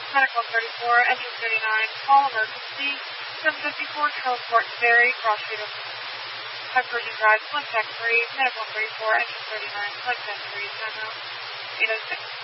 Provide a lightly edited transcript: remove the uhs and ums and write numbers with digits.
Medical 34, engine 39, call emergency, 754 Charles Barton Ferry, cross street of Hypergen Drive, contact 3, Medical 34, engine 39, contact 3, timeout, 806.